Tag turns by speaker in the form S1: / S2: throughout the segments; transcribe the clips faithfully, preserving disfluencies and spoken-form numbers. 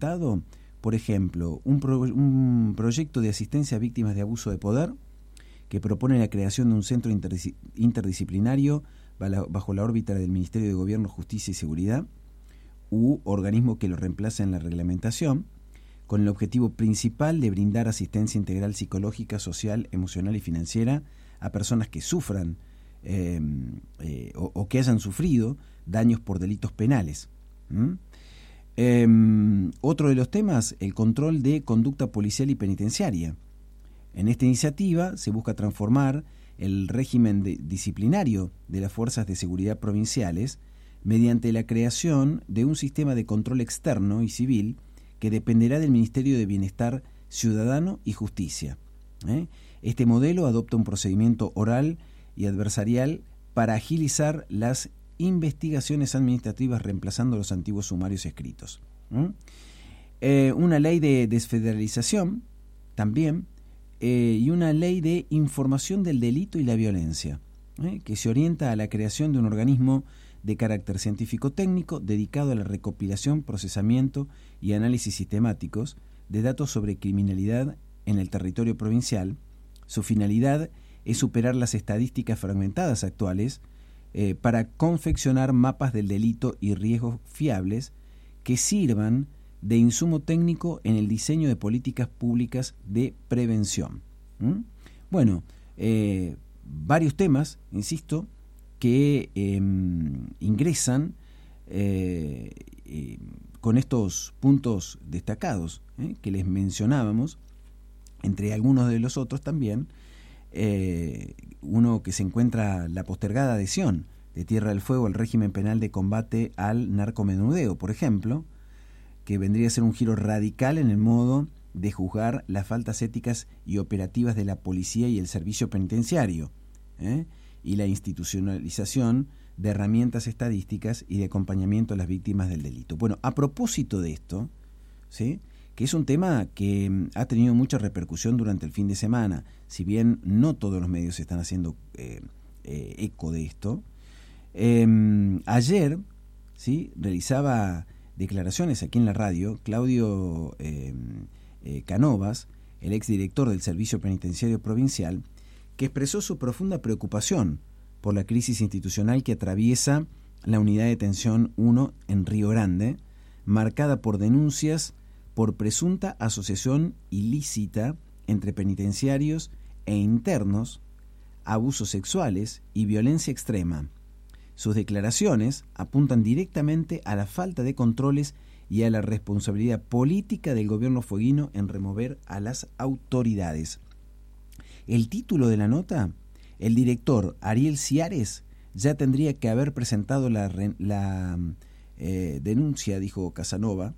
S1: presentado, por ejemplo, un, pro, un proyecto de asistencia a víctimas de abuso de poder que propone la creación de un centro interdis, interdisciplinario bajo la órbita del Ministerio de Gobierno, Justicia y Seguridad, u organismo que lo reemplace en la reglamentación, con el objetivo principal de brindar asistencia integral psicológica, social, emocional y financiera a personas que sufran eh, eh, o, o que hayan sufrido daños por delitos penales. ¿Mm? Eh, otro de los temas, el control de conducta policial y penitenciaria. En esta iniciativa se busca transformar el régimen de, disciplinario de las fuerzas de seguridad provinciales mediante la creación de un sistema de control externo y civil que dependerá del Ministerio de Bienestar Ciudadano y Justicia. ¿eh? Este modelo adopta un procedimiento oral y adversarial para agilizar las investigaciones administrativas reemplazando los antiguos sumarios escritos. ¿eh? Eh, una ley de desfederalización también, eh, y una ley de información del delito y la violencia, ¿eh? que se orienta a la creación de un organismo de carácter científico-técnico dedicado a la recopilación, procesamiento y análisis sistemáticos de datos sobre criminalidad en el territorio provincial. Su finalidad es superar las estadísticas fragmentadas actuales eh, para confeccionar mapas del delito y riesgos fiables que sirvan de insumo técnico en el diseño de políticas públicas de prevención. ¿Mm? Bueno, eh, varios temas, insisto, que eh, ingresan eh, eh, con estos puntos destacados eh, que les mencionábamos, entre algunos de los otros también, eh, uno que se encuentra la postergada adhesión de Tierra del Fuego al régimen penal de combate al narcomenudeo, por ejemplo, que vendría a ser un giro radical en el modo de juzgar las faltas éticas y operativas de la policía y el servicio penitenciario, ¿eh? y la institucionalización de herramientas estadísticas y de acompañamiento a las víctimas del delito. Bueno, a propósito de esto, ¿sí? que es un tema que ha tenido mucha repercusión durante el fin de semana, si bien no todos los medios están haciendo eh, eh, eco de esto, eh, ayer ¿sí? realizaba declaraciones aquí en la radio Claudio eh, eh, Canovas, el exdirector del Servicio Penitenciario Provincial, que expresó su profunda preocupación por la crisis institucional que atraviesa la unidad de detención uno en Río Grande, marcada por denuncias por presunta asociación ilícita entre penitenciarios e internos, abusos sexuales y violencia extrema. Sus declaraciones apuntan directamente a la falta de controles y a la responsabilidad política del gobierno fueguino en remover a las autoridades. El título de la nota, el director Ariel Ciares ya tendría que haber presentado la, la eh, denuncia, dijo Casanova,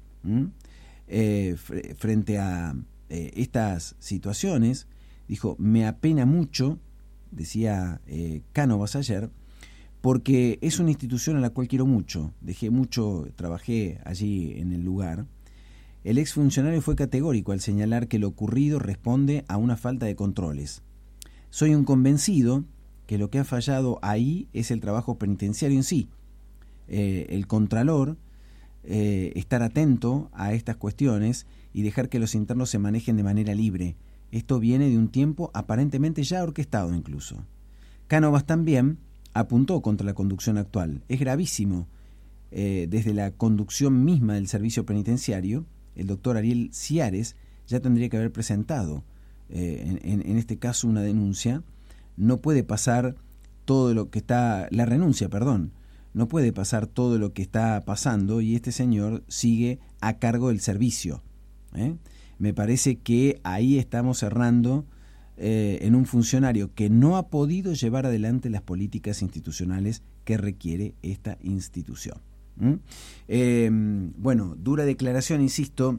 S1: eh, fr- frente a eh, estas situaciones. Dijo, me apena mucho, decía eh, Cánovas ayer, porque es una institución a la cual quiero mucho, dejé mucho, trabajé allí en el lugar. El exfuncionario fue categórico al señalar que lo ocurrido responde a una falta de controles. Soy un convencido que lo que ha fallado ahí es el trabajo penitenciario en sí. Eh, el contralor, eh, estar atento a estas cuestiones y dejar que los internos se manejen de manera libre. Esto viene de un tiempo aparentemente ya orquestado incluso. Cánovas también apuntó contra la conducción actual. Es gravísimo. Eh, desde la conducción misma del servicio penitenciario, el doctor Ariel Ciares ya tendría que haber presentado, eh, en, en este caso, una denuncia. No puede pasar todo lo que está, la renuncia, perdón, no puede pasar todo lo que está pasando y este señor sigue a cargo del servicio. ¿eh? Me parece que ahí estamos errando eh, en un funcionario que no ha podido llevar adelante las políticas institucionales que requiere esta institución. ¿Mm? Eh, bueno, dura declaración, insisto,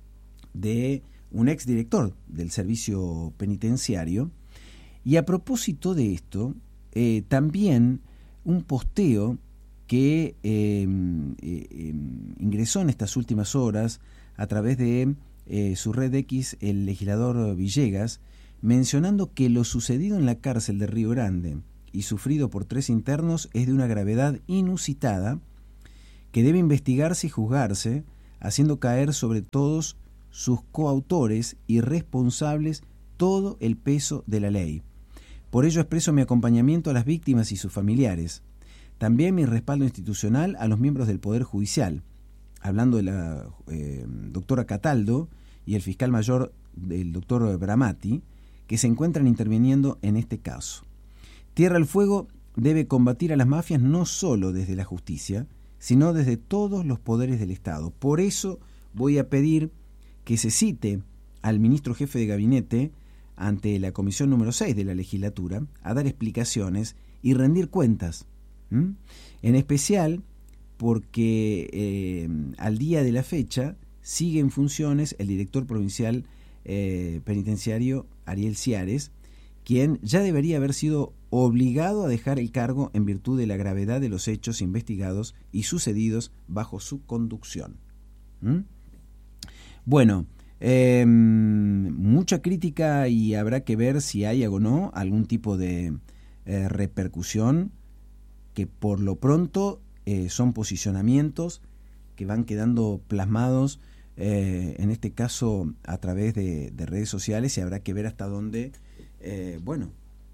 S1: de un exdirector del servicio penitenciario. Y a propósito de esto, eh, también un posteo que eh, eh, ingresó en estas últimas horas a través de eh, su red X, el legislador Villegas, mencionando que lo sucedido en la cárcel de Río Grande y sufrido por tres internos es de una gravedad inusitada, que debe investigarse y juzgarse haciendo caer sobre todos sus coautores y responsables todo el peso de la ley. Por ello expreso mi acompañamiento a las víctimas y sus familiares. También mi respaldo institucional a los miembros del Poder Judicial, hablando de la eh, doctora Cataldo y el fiscal mayor del doctor Bramati, que se encuentran interviniendo en este caso. Tierra del Fuego debe combatir a las mafias no solo desde la justicia, sino desde todos los poderes del Estado. Por eso voy a pedir que se cite al ministro jefe de gabinete ante la comisión número seis de la legislatura a dar explicaciones y rendir cuentas. ¿Mm? En especial porque eh, al día de la fecha sigue en funciones el director provincial eh, penitenciario Ariel Ciares, quien ya debería haber sido obligado a dejar el cargo en virtud de la gravedad de los hechos investigados y sucedidos bajo su conducción. ¿Mm? Bueno, eh, mucha crítica y habrá que ver si hay o no algún tipo de eh, repercusión, que por lo pronto eh, son posicionamientos que van quedando plasmados, eh, en este caso a través de, de redes sociales, y habrá que ver hasta dónde, eh, bueno,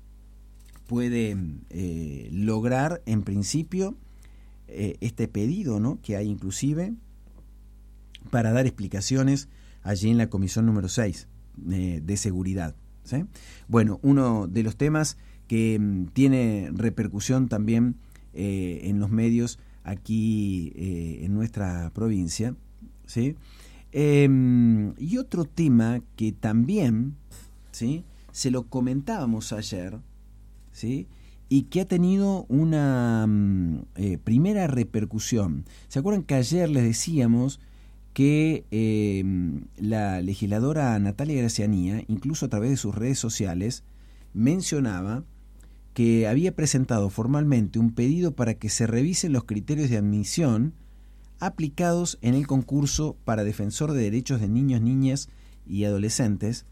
S1: puede eh, lograr en principio eh, este pedido, ¿no?, que hay inclusive para dar explicaciones allí en la comisión número seis eh, de seguridad, ¿sí? Bueno, uno de los temas que mm, tiene repercusión también eh, en los medios aquí eh, en nuestra provincia, ¿sí? Eh, y otro tema que también, ¿sí?, se lo comentábamos ayer, ¿sí?, y que ha tenido una eh, primera repercusión. ¿Se acuerdan que ayer les decíamos que eh, la legisladora Natalia Gracianía, incluso a través de sus redes sociales, mencionaba que había presentado formalmente un pedido para que se revisen los criterios de admisión aplicados en el concurso para defensor de derechos de niños, niñas y adolescentes,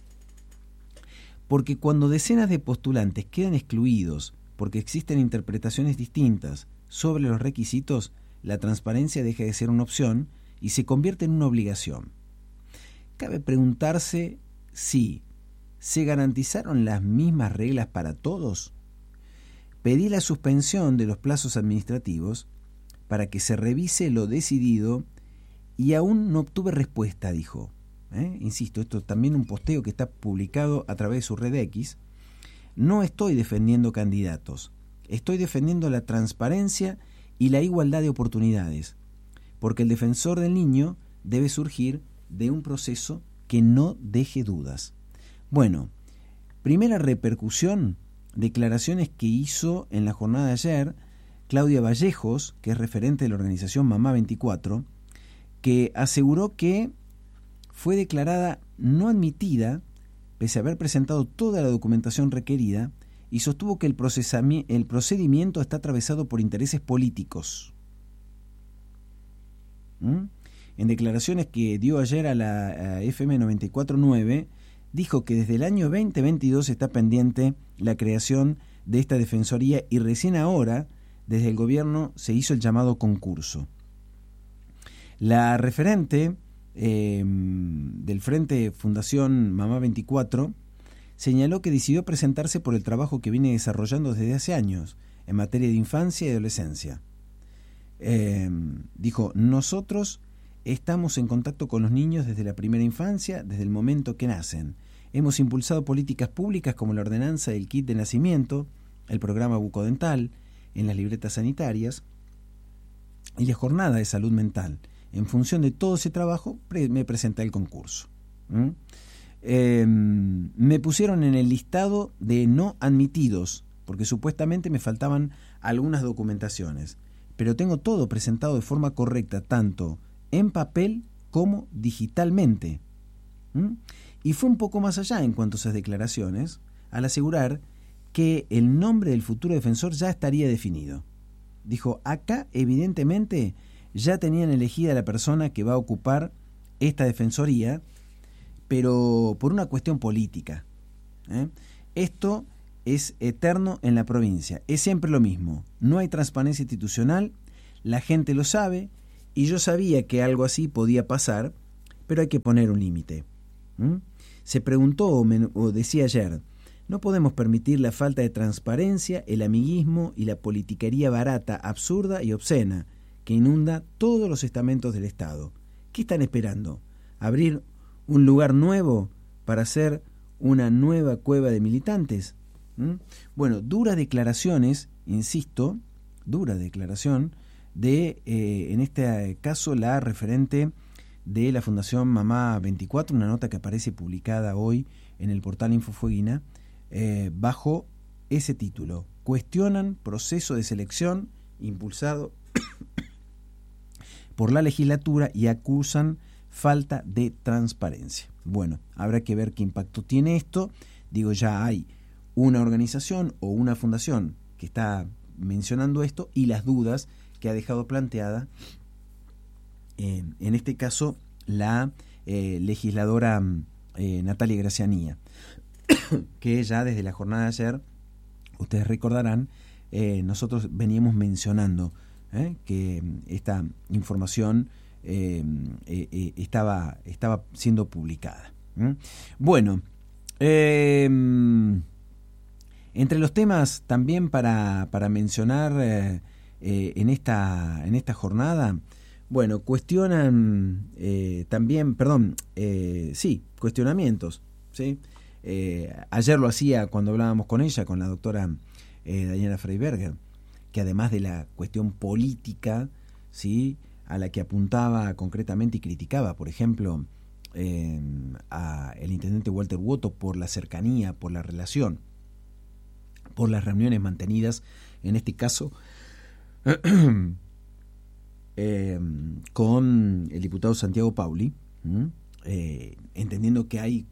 S1: porque cuando decenas de postulantes quedan excluidos porque existen interpretaciones distintas sobre los requisitos, la transparencia deja de ser una opción y se convierte en una obligación. Cabe preguntarse si se garantizaron las mismas reglas para todos. Pedí la suspensión de los plazos administrativos para que se revise lo decidido y aún no obtuve respuesta, dijo. ¿Eh? Insisto, esto es también un posteo que está publicado a través de su red X. No estoy defendiendo candidatos, estoy defendiendo la transparencia y la igualdad de oportunidades, porque el defensor del niño debe surgir de un proceso que no deje dudas. Bueno, primera repercusión, declaraciones que hizo en la jornada de ayer Claudia Vallejos, que es referente de la organización Mamá veinticuatro, que aseguró que fue declarada no admitida, pese a haber presentado toda la documentación requerida, y sostuvo que el, el procedimiento está atravesado por intereses políticos. ¿Mm? En declaraciones que dio ayer a la a F M noventa y cuatro punto nueve, dijo que desde el año veinte veintidós está pendiente la creación de esta defensoría y recién ahora, desde el gobierno, se hizo el llamado concurso. La referente eh, del Frente Fundación Mamá veinticuatro señaló que decidió presentarse por el trabajo que viene desarrollando desde hace años en materia de infancia y adolescencia. Eh, dijo, nosotros estamos en contacto con los niños desde la primera infancia, desde el momento que nacen. Hemos impulsado políticas públicas como la ordenanza del kit de nacimiento, el programa bucodental, en las libretas sanitarias y la jornada de salud mental. En función de todo ese trabajo, pre- me presenté al concurso. ¿Mm? Eh, me pusieron en el listado de no admitidos, porque supuestamente me faltaban algunas documentaciones, pero tengo todo presentado de forma correcta, tanto en papel como digitalmente. ¿Mm? Y fue un poco más allá en cuanto a esas declaraciones, al asegurar que el nombre del futuro defensor ya estaría definido. Dijo, acá evidentemente ya tenían elegida la persona que va a ocupar esta defensoría, pero por una cuestión política. ¿eh? Esto es eterno en la provincia, es siempre lo mismo, no hay transparencia institucional, la gente lo sabe y yo sabía que algo así podía pasar, pero hay que poner un límite. ¿Mm? Se preguntó o, me, o decía ayer, no podemos permitir la falta de transparencia, el amiguismo y la politiquería barata, absurda y obscena que inunda todos los estamentos del Estado. ¿Qué están esperando? ¿Abrir un lugar nuevo para hacer una nueva cueva de militantes? ¿Mm? Bueno, duras declaraciones, insisto, dura declaración de, eh, en este caso, la referente de la Fundación Mamá veinticuatro, una nota que aparece publicada hoy en el portal Infofueguina, eh, bajo ese título: cuestionan proceso de selección impulsado por la legislatura y acusan falta de transparencia. Bueno, habrá que ver qué impacto tiene esto. Digo, ya hay una organización o una fundación que está mencionando esto y las dudas que ha dejado planteada, eh, en este caso, la eh, legisladora eh, Natalia Gracianía, que ya desde la jornada de ayer, ustedes recordarán, eh, nosotros veníamos mencionando eh, que esta información eh, eh, estaba, estaba siendo publicada. ¿eh? Bueno, eh, entre los temas también para, para mencionar eh, eh, en, esta, en esta jornada, bueno, cuestionan eh, también, perdón, eh, sí, cuestionamientos, ¿sí? Eh, ayer lo hacía cuando hablábamos con ella, con la doctora eh, Daniela Freiberger, que además de la cuestión política, ¿sí?, a la que apuntaba concretamente y criticaba, por ejemplo, eh, a el intendente Walter Woto por la cercanía, por la relación, por las reuniones mantenidas, en este caso, eh, con el diputado Santiago Pauli, eh, entendiendo que hay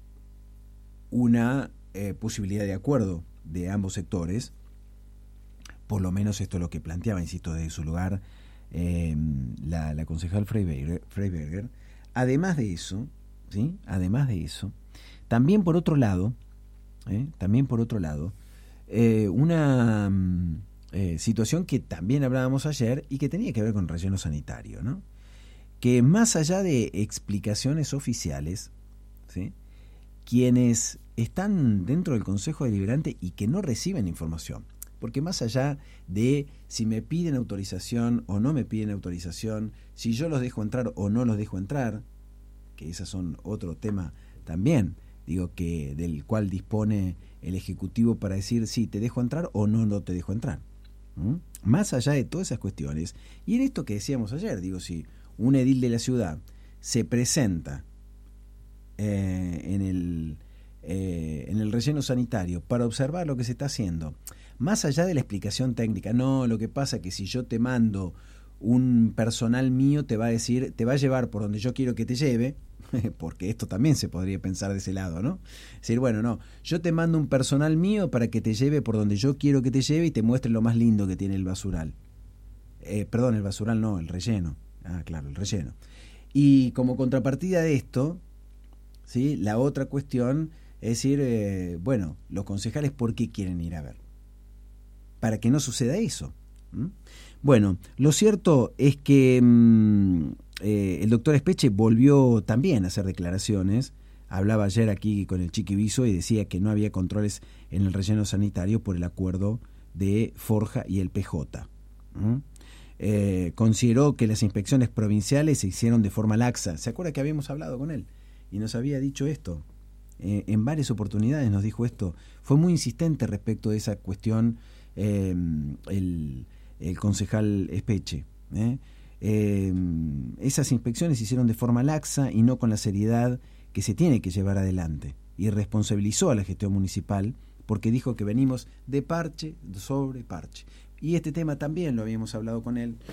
S1: una eh, posibilidad de acuerdo de ambos sectores, por lo menos esto es lo que planteaba, insisto, desde su lugar eh, la, la concejal Freiberger, Freiberger. Además de eso, ¿sí? Además de eso, también por otro lado, ¿eh? también por otro lado, eh, una eh, situación que también hablábamos ayer y que tenía que ver con el relleno sanitario, ¿no? Que más allá de explicaciones oficiales, ¿sí?, quienes están dentro del Consejo Deliberante y que no reciben información, porque más allá de si me piden autorización o no me piden autorización, si yo los dejo entrar o no los dejo entrar, que esos son otro tema también, digo, que del cual dispone el Ejecutivo para decir si te dejo entrar o no, no te dejo entrar. ¿Mm? Más allá de todas esas cuestiones, y en esto que decíamos ayer, digo, si un edil de la ciudad se presenta eh, en el eh, en el relleno sanitario para observar lo que se está haciendo, más allá de la explicación técnica, no, lo que pasa es que si yo te mando un personal mío te va a decir, te va a llevar por donde yo quiero que te lleve, porque esto también se podría pensar de ese lado, ¿no? Es decir, bueno, no, yo te mando un personal mío para que te lleve por donde yo quiero que te lleve y te muestre lo más lindo que tiene el basural. Eh, perdón, el basural no, el relleno. Ah, claro, el relleno. Y como contrapartida de esto, ¿sí?, la otra cuestión es decir, eh, bueno, los concejales, ¿por qué quieren ir a ver? Para que no suceda eso. ¿Mm? Bueno, lo cierto es que mmm, eh, el doctor Espeche volvió también a hacer declaraciones. Hablaba ayer aquí con el Chiqui Viso y decía que no había controles en el relleno sanitario por el acuerdo de Forja y el P J. ¿Mm? Eh, consideró que las inspecciones provinciales se hicieron de forma laxa. ¿Se acuerda que habíamos hablado con él? Y nos había dicho esto. Eh, en varias oportunidades nos dijo esto. Fue muy insistente respecto de esa cuestión eh, el, el concejal Espeche. ¿eh? Eh, esas inspecciones se hicieron de forma laxa y no con la seriedad que se tiene que llevar adelante. Y responsabilizó a la gestión municipal porque dijo que venimos de parche sobre parche. Y este tema también lo habíamos hablado con él.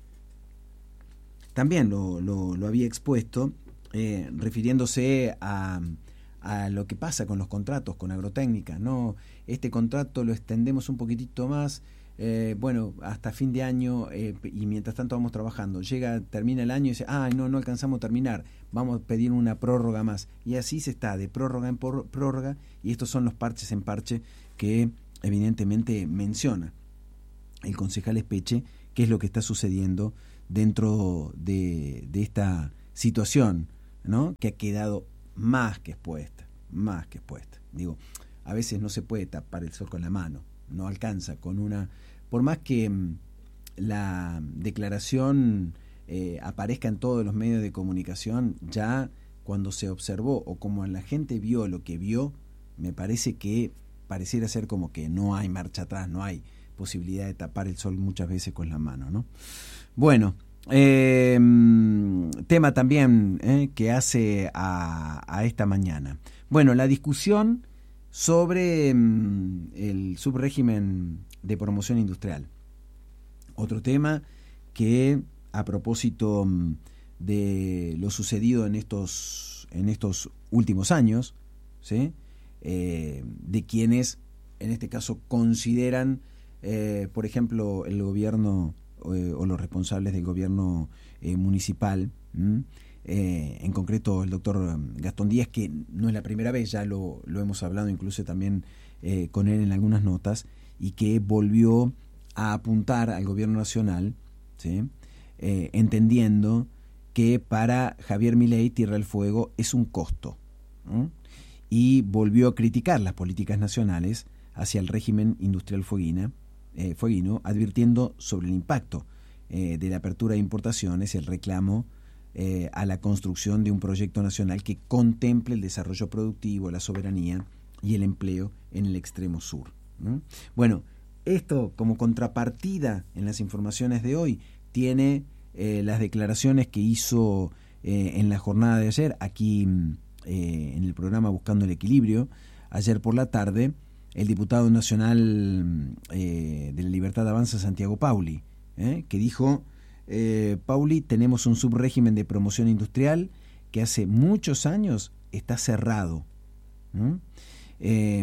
S1: También lo, lo, lo había expuesto, eh, refiriéndose a... a lo que pasa con los contratos con Agrotécnica, no, este contrato lo extendemos un poquitito más, eh, bueno, hasta fin de año, eh, y mientras tanto vamos trabajando, llega, termina el año y dice, ah, no, no alcanzamos a terminar, vamos a pedir una prórroga más, y así se está, de prórroga en por, prórroga, y estos son los parches en parche que evidentemente menciona el concejal Espeche, que es lo que está sucediendo dentro de, de esta situación, ¿no? Que ha quedado más que expuesta, más que expuesta. Digo, a veces no se puede tapar el sol con la mano, no alcanza con una... Por más que mmm, la declaración eh, aparezca en todos los medios de comunicación, ya cuando se observó o como la gente vio lo que vio, me parece que pareciera ser como que no hay marcha atrás, no hay posibilidad de tapar el sol muchas veces con la mano, ¿no? Bueno, eh, tema también eh, que hace a, a esta mañana. Bueno, la discusión sobre mm, el subrégimen de promoción industrial. Otro tema que, a propósito mm, de lo sucedido en estos, en estos últimos años, ¿sí? Eh, de quienes, en este caso, consideran, eh, por ejemplo, el gobierno eh, o los responsables del gobierno eh, municipal, eh, en concreto el doctor Gastón Díaz, que no es la primera vez, ya lo, lo hemos hablado incluso también eh, con él en algunas notas, y que volvió a apuntar al gobierno nacional, ¿sí? eh, entendiendo que para Javier Milei Tierra del Fuego es un costo, ¿no? Y volvió a criticar las políticas nacionales hacia el régimen industrial fueguina, eh, fueguino, advirtiendo sobre el impacto eh, de la apertura de importaciones y el reclamo eh, a la construcción de un proyecto nacional que contemple el desarrollo productivo, la soberanía y el empleo en el extremo sur, ¿no? Bueno, esto como contrapartida en las informaciones de hoy tiene eh, las declaraciones que hizo eh, en la jornada de ayer, aquí eh, en el programa Buscando el Equilibrio, ayer por la tarde, el diputado nacional eh, de la Libertad Avanza, Santiago Pauli, eh, que dijo, eh, Pauli, tenemos un subrégimen de promoción industrial que hace muchos años está cerrado. ¿Mm? Eh,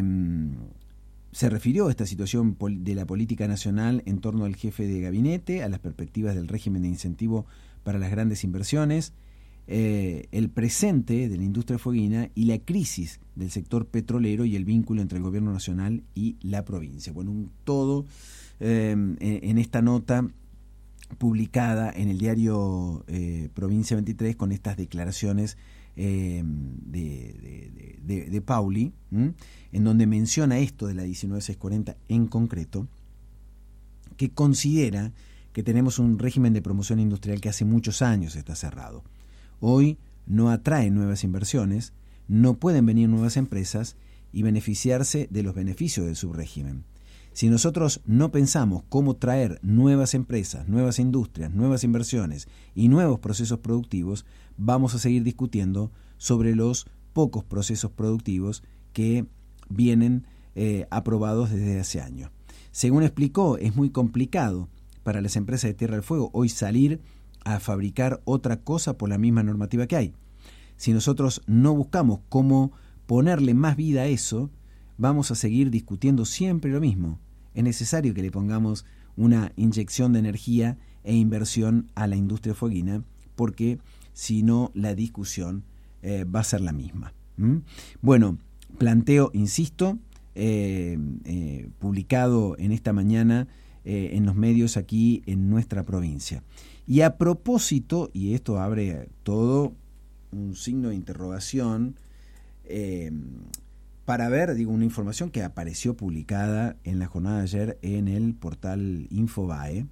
S1: se refirió a esta situación de la política nacional en torno al jefe de gabinete, a las perspectivas del régimen de incentivo para las grandes inversiones, eh, el presente de la industria fueguina y la crisis del sector petrolero y el vínculo entre el gobierno nacional y la provincia. Bueno, un todo eh, en esta nota publicada en el diario eh, Provincia veintitrés con estas declaraciones eh, de, de, de, de Pauli, ¿m? en donde menciona esto de la diecinueve mil seiscientos cuarenta en concreto, que considera que tenemos un régimen de promoción industrial que hace muchos años está cerrado. Hoy no atrae nuevas inversiones, no pueden venir nuevas empresas y beneficiarse de los beneficios del subrégimen. Si nosotros no pensamos cómo traer nuevas empresas, nuevas industrias, nuevas inversiones y nuevos procesos productivos, vamos a seguir discutiendo sobre los pocos procesos productivos que vienen eh, aprobados desde hace años. Según explicó, es muy complicado para las empresas de Tierra del Fuego hoy salir a fabricar otra cosa por la misma normativa que hay. Si nosotros no buscamos cómo ponerle más vida a eso, vamos a seguir discutiendo siempre lo mismo. Es necesario que le pongamos una inyección de energía e inversión a la industria fueguina, porque si no, la discusión eh, va a ser la misma. ¿Mm? Bueno, planteo, insisto, eh, eh, publicado en esta mañana eh, en los medios aquí en nuestra provincia. Y a propósito, y esto abre todo un signo de interrogación, eh, para ver, digo, una información que apareció publicada en la jornada de ayer en el portal Infobae,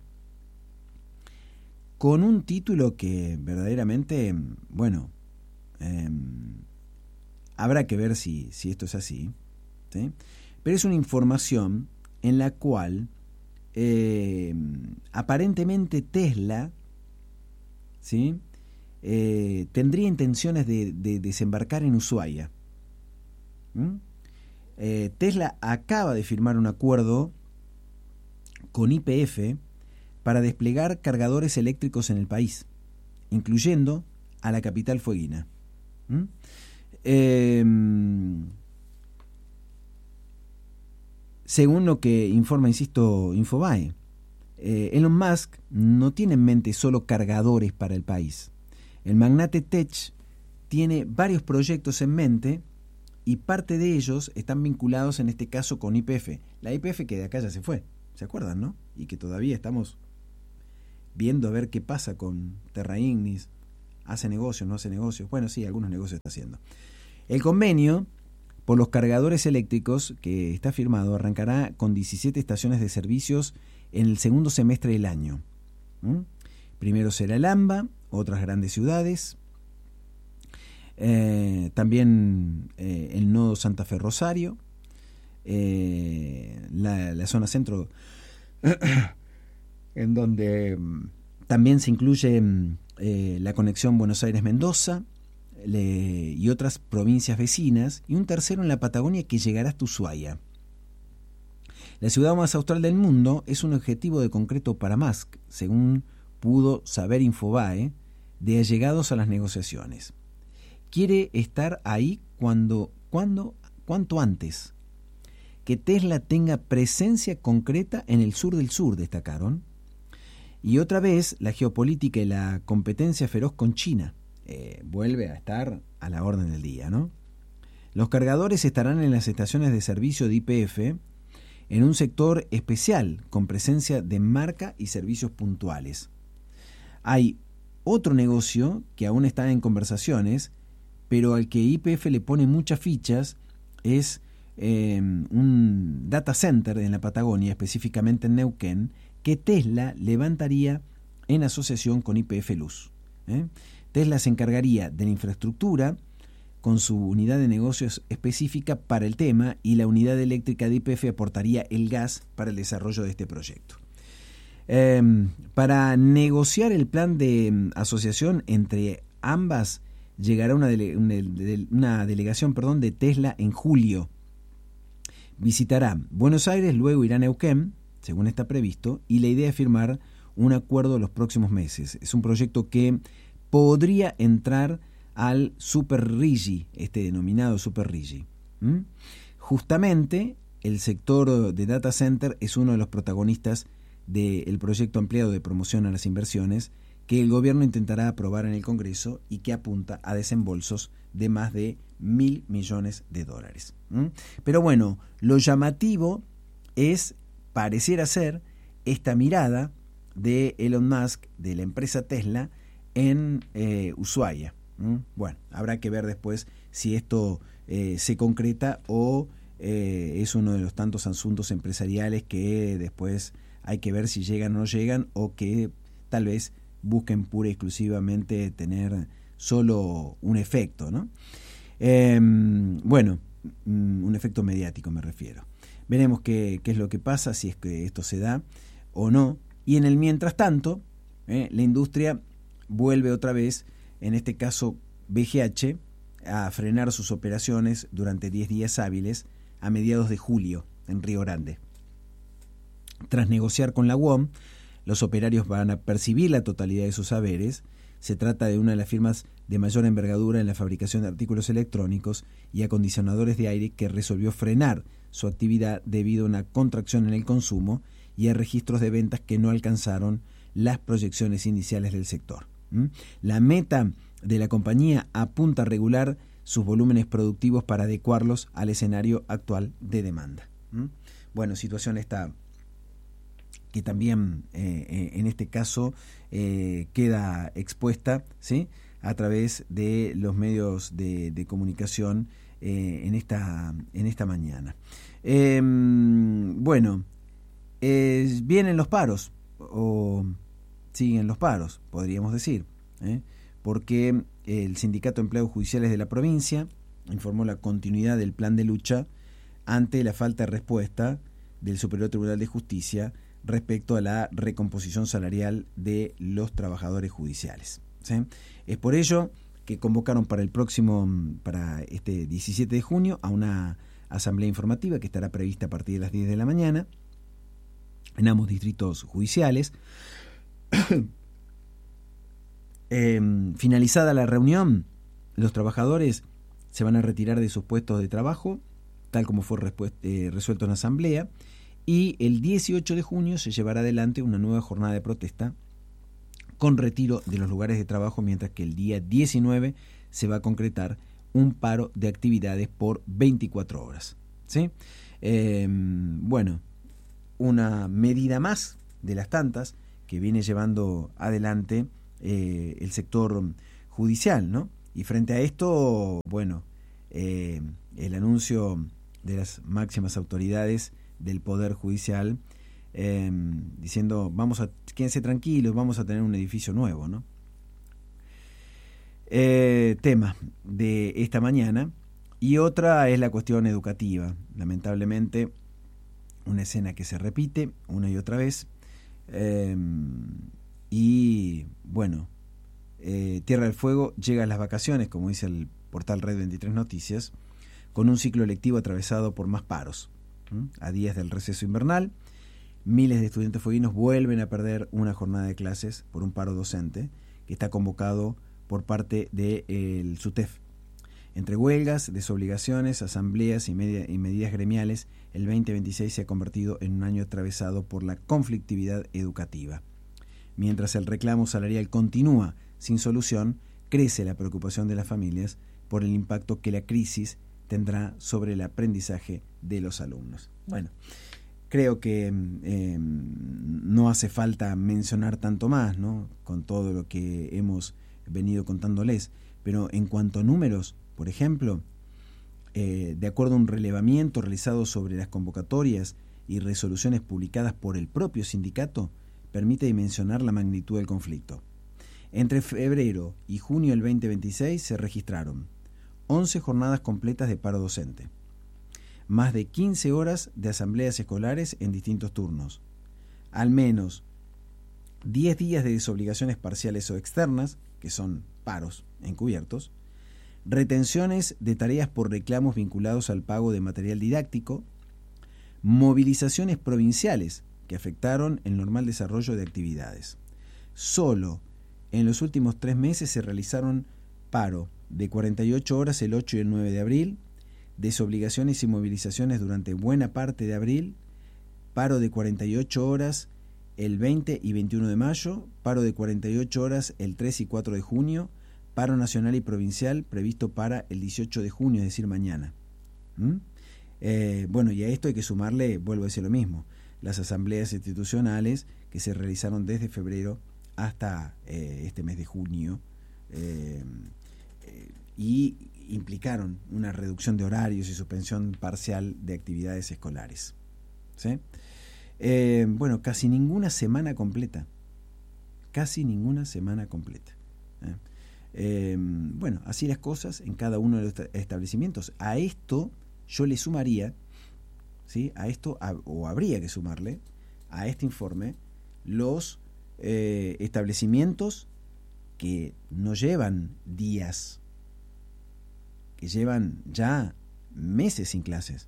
S1: con un título que verdaderamente, bueno, eh, habrá que ver si, si esto es así, ¿sí? Pero es una información en la cual eh, aparentemente Tesla, ¿sí? eh, tendría intenciones de, de desembarcar en Ushuaia. ¿Mm? Eh, Tesla acaba de firmar un acuerdo con Y P F para desplegar cargadores eléctricos en el país, incluyendo a la capital fueguina. ¿Mm? Eh, según lo que informa, insisto, Infobae, eh, Elon Musk no tiene en mente solo cargadores para el país. El magnate Tech tiene varios proyectos en mente y parte de ellos están vinculados en este caso con Y P F. La Y P F que de acá ya se fue, ¿se acuerdan, no? Y que todavía estamos viendo a ver qué pasa con Terra Ignis. ¿Hace negocios, no hace negocios? Bueno, sí, algunos negocios está haciendo. El convenio por los cargadores eléctricos que está firmado arrancará con diecisiete estaciones de servicios en el segundo semestre del año. ¿Mm? Primero será el AMBA, otras grandes ciudades, eh, también eh, el nodo Santa Fe Rosario, eh, la, la zona centro, en donde mm, también se incluye mm, eh, la conexión Buenos Aires-Mendoza y otras provincias vecinas, y un tercero en la Patagonia que llegará hasta Ushuaia. La ciudad más austral del mundo es un objetivo de concreto para Musk, según pudo saber Infobae, de allegados a las negociaciones. Quiere estar ahí cuando, cuando, cuanto antes. Que Tesla tenga presencia concreta en el sur del sur, destacaron. Y otra vez, la geopolítica y la competencia feroz con China eh, vuelve a estar a la orden del día, ¿no? Los cargadores estarán en las estaciones de servicio de Y P F en un sector especial con presencia de marca y servicios puntuales. Hay otro negocio que aún está en conversaciones, pero al que Y P F le pone muchas fichas, es eh, un data center en la Patagonia, específicamente en Neuquén, que Tesla levantaría en asociación con Y P F Luz. ¿eh? Tesla se encargaría de la infraestructura con su unidad de negocios específica para el tema, y la unidad eléctrica de Y P F aportaría el gas para el desarrollo de este proyecto. Eh, para negociar el plan de asociación entre ambas, llegará una, dele, una, una delegación perdón, de Tesla en julio. Visitará Buenos Aires, luego irá a Neuquén, según está previsto, y la idea es firmar un acuerdo los próximos meses. Es un proyecto que podría entrar al Super Rigi, este denominado Super Rigi. ¿Mm? Justamente el sector de data center es uno de los protagonistas del proyecto ampliado de promoción a las inversiones que el gobierno intentará aprobar en el Congreso y que apunta a desembolsos de más de mil millones de dólares. ¿Mm? Pero bueno, lo llamativo es, pareciera ser, esta mirada de Elon Musk, de la empresa Tesla, en eh, Ushuaia. ¿Mm? Bueno, habrá que ver después si esto eh, se concreta o eh, es uno de los tantos asuntos empresariales que después hay que ver si llegan o no llegan, o que tal vez busquen pura y exclusivamente tener solo un efecto, ¿no? Eh, bueno, un efecto mediático me refiero. Veremos qué, qué es lo que pasa, si es que esto se da o no. Y en el mientras tanto, eh, la industria vuelve otra vez, en este caso B G H, a frenar sus operaciones durante diez días hábiles a mediados de julio en Río Grande. Tras negociar con la U O M, los operarios van a percibir la totalidad de sus haberes. Se trata de una de las firmas de mayor envergadura en la fabricación de artículos electrónicos y acondicionadores de aire, que resolvió frenar su actividad debido a una contracción en el consumo y a registros de ventas que no alcanzaron las proyecciones iniciales del sector. ¿Mm? La meta de la compañía apunta a regular sus volúmenes productivos para adecuarlos al escenario actual de demanda. ¿Mm? Bueno, situación esta que también eh, en este caso eh, queda expuesta, ¿sí?, a través de los medios de, de comunicación eh, en esta en esta mañana. Eh, bueno, eh, vienen los paros, o siguen los paros, podríamos decir, ¿eh? porque el Sindicato de Empleados Judiciales de la provincia informó la continuidad del plan de lucha ante la falta de respuesta del Superior Tribunal de Justicia respecto a la recomposición salarial de los trabajadores judiciales. ¿Sí? Es por ello que convocaron para el próximo, para este diecisiete de junio, a una asamblea informativa que estará prevista a partir de las diez de la mañana en ambos distritos judiciales. eh, finalizada la reunión, los trabajadores se van a retirar de sus puestos de trabajo, tal como fue eh, resuelto en la asamblea, y el dieciocho de junio se llevará adelante una nueva jornada de protesta con retiro de los lugares de trabajo, mientras que el día diecinueve se va a concretar un paro de actividades por veinticuatro horas. ¿Sí? Eh, bueno, una medida más de las tantas que viene llevando adelante eh, el sector judicial, ¿no? Y frente a esto, bueno, eh, el anuncio de las máximas autoridades del Poder Judicial eh, diciendo, vamos a, quédense tranquilos, vamos a tener un edificio nuevo, ¿no? Eh, tema de esta mañana. Y otra es la cuestión educativa. Lamentablemente, una escena que se repite una y otra vez. Eh, y bueno, eh, Tierra del Fuego llega a las vacaciones, como dice el portal Red veintitrés Noticias, con un ciclo lectivo atravesado por más paros. ¿Mm? A días del receso invernal, miles de estudiantes fueguinos vuelven a perder una jornada de clases por un paro docente que está convocado por parte del SUTEF. Entre huelgas, desobligaciones, asambleas y, media, y medidas gremiales, el veinte veintiséis se ha convertido en un año atravesado por la conflictividad educativa. Mientras el reclamo salarial continúa sin solución, crece la preocupación de las familias por el impacto que la crisis tendrá sobre el aprendizaje de los alumnos. Bueno, creo que eh, no hace falta mencionar tanto más, ¿no?, con todo lo que hemos venido contándoles, pero en cuanto a números, por ejemplo, eh, de acuerdo a un relevamiento realizado sobre las convocatorias y resoluciones publicadas por el propio sindicato, permite dimensionar la magnitud del conflicto. Entre febrero y junio del veinte veintiséis se registraron once jornadas completas de paro docente, más de quince horas de asambleas escolares en distintos turnos, al menos diez días de desobligaciones parciales o externas, que son paros encubiertos, retenciones de tareas por reclamos vinculados al pago de material didáctico, movilizaciones provinciales que afectaron el normal desarrollo de actividades. Solo en los últimos tres meses se realizaron paro de cuarenta y ocho horas el ocho y el nueve de abril, desobligaciones y movilizaciones durante buena parte de abril, paro de cuarenta y ocho horas el veinte y veintiuno de mayo, paro de cuarenta y ocho horas el tres y cuatro de junio, paro nacional y provincial previsto para el dieciocho de junio, es decir, mañana. ¿Mm? Eh, bueno, y a esto hay que sumarle, vuelvo a decir lo mismo, las asambleas institucionales que se realizaron desde febrero hasta eh, este mes de junio eh, eh, y implicaron una reducción de horarios y suspensión parcial de actividades escolares. ¿Sí? Eh, bueno, casi ninguna semana completa. Casi ninguna semana completa. ¿Eh? Eh, bueno, así las cosas en cada uno de los establecimientos. A esto yo le sumaría, ¿sí?, a esto, a, o habría que sumarle a este informe, los eh, establecimientos que no llevan días, que llevan ya meses sin clases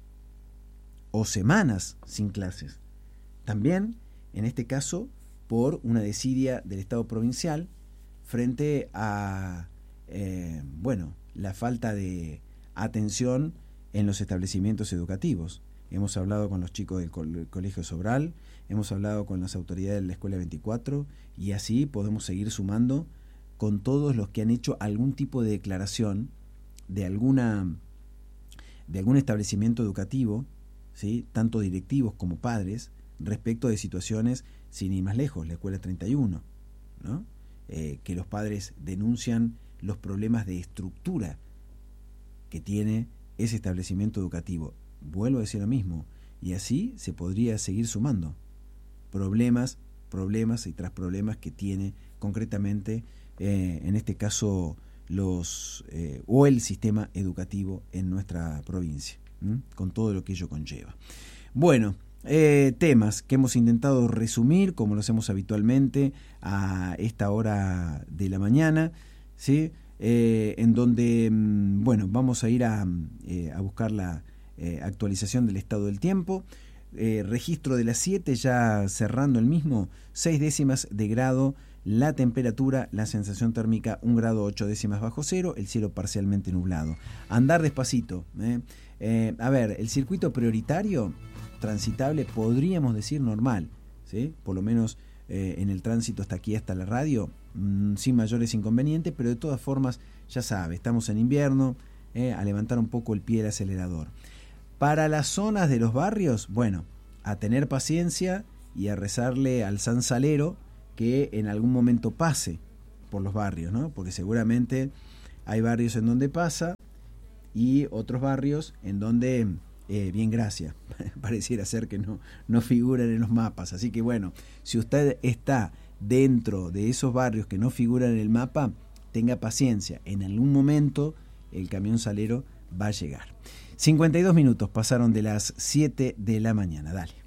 S1: o semanas sin clases. También, en este caso, por una desidia del Estado provincial frente a, eh, bueno, la falta de atención en los establecimientos educativos. Hemos hablado con los chicos del co- Colegio Sobral, hemos hablado con las autoridades de la Escuela veinticuatro, y así podemos seguir sumando con todos los que han hecho algún tipo de declaración de alguna de algún establecimiento educativo, ¿sí?, tanto directivos como padres, respecto de situaciones, sin ir más lejos, la Escuela treinta y uno, ¿no? Eh, que los padres denuncian los problemas de estructura que tiene ese establecimiento educativo. Vuelvo a decir lo mismo, y así se podría seguir sumando problemas, problemas y tras problemas que tiene concretamente, eh, en este caso, los eh, o el sistema educativo en nuestra provincia, ¿m? Con todo lo que ello conlleva. Bueno, eh, temas que hemos intentado resumir, como lo hacemos habitualmente a esta hora de la mañana, ¿sí? Eh, en donde, bueno, vamos a ir a, eh, a buscar la eh, actualización del estado del tiempo. Eh, registro de las siete, ya cerrando el mismo, seis décimas de grado la temperatura, la sensación térmica un grado ocho décimas bajo cero, el cielo parcialmente nublado. Andar despacito. ¿eh? Eh, a ver, el circuito prioritario transitable, podríamos decir normal, ¿sí? Por lo menos eh, en el tránsito hasta aquí, hasta la radio, mmm, sin mayores inconvenientes, pero de todas formas, ya sabe, estamos en invierno, eh, a levantar un poco el pie del acelerador. Para las zonas de los barrios, bueno, a tener paciencia y a rezarle al San Salero que en algún momento pase por los barrios, ¿no? Porque seguramente hay barrios en donde pasa y otros barrios en donde, eh, bien gracias, pareciera ser que no, no figuran en los mapas. Así que bueno, si usted está dentro de esos barrios que no figuran en el mapa, tenga paciencia, en algún momento el camión salero va a llegar. cincuenta y dos minutos pasaron de las siete de la mañana, dale.